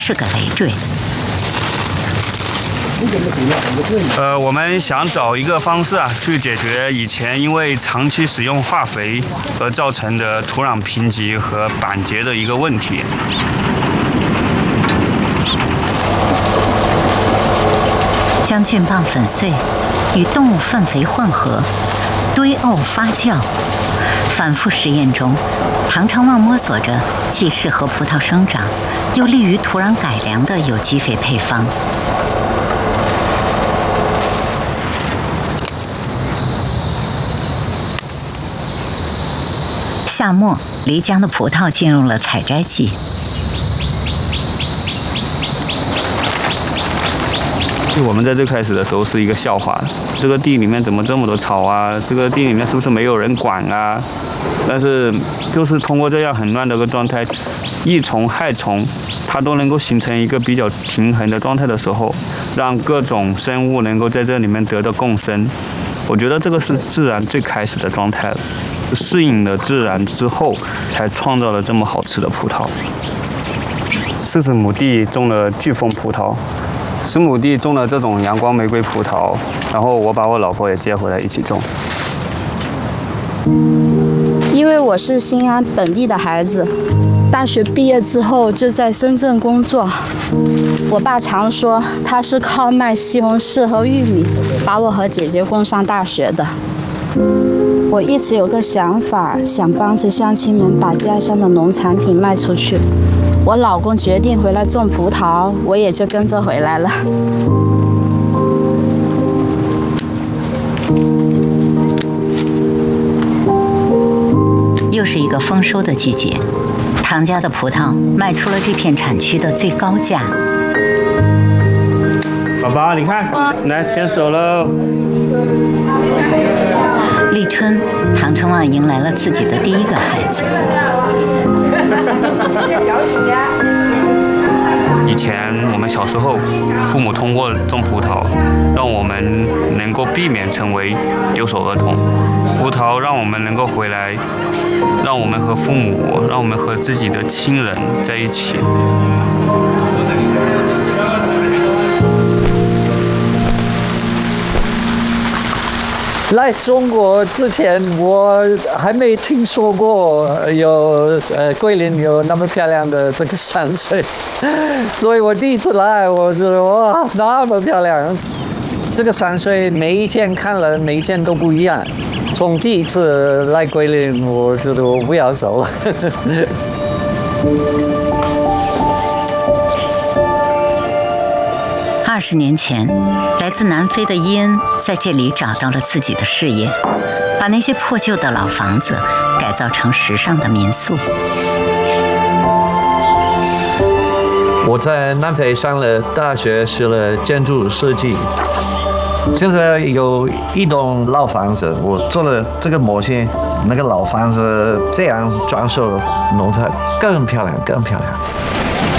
是个累赘。 我们想找一个方式去解决以前因为长期使用化肥而造成的土壤贫瘠和板结的一个问题。 将菌棒粉碎，与动物粪肥混合，堆沤发酵。反复实验中，唐昌旺摸索着既适合葡萄生长，又利于土壤改良的有机肥配方。夏末，漓江的葡萄进入了采摘季。 就我们在最开始的时候是一个笑话，这个地里面怎么这么多草啊？这个地里面是不是没有人管啊？但是就是通过这样很乱的一个状态，益虫害虫它都能够形成一个比较平衡的状态的时候，让各种生物能够在这里面得到共生。我觉得这个是自然最开始的状态了，适应了自然之后，才创造了这么好吃的葡萄。40亩地种了飓风葡萄，10亩地种了这种阳光玫瑰葡萄，然后我把我老婆也接回来一起种。 因为我是新安本地的孩子，大学毕业之后就在深圳工作。我爸常说他是靠卖西红柿和玉米把我和姐姐供上大学的。我一直有个想法，想帮着乡亲们把家乡的农产品卖出去。我老公决定回来种葡萄，我也就跟着回来了。 又是一个丰收的季节，唐家的葡萄卖出了这片产区的最高价。 宝宝，你看，来牵手喽！ 立春，唐昌旺迎来了自己的第一个孩子。 以前我们小时候，父母通过种葡萄，让我们能够避免成为留守儿童。葡萄让我们能够回来，让我们和父母，让我们和自己的亲人在一起。 来中国之前，我还没听说过有桂林有那么漂亮的这个山水，所以我第一次来，我觉得哇，那么漂亮！这个山水每一天看了，每一天都不一样。从第一次来桂林，我觉得我不要走了。 20年前，来自南非的伊恩在这里找到了自己的事业，把那些破旧的老房子改造成时尚的民宿。 我在南非上了大学，学了建筑设计。现在有一栋老房子，我做了这个模型，那个老房子这样装修，弄出来更漂亮，更漂亮。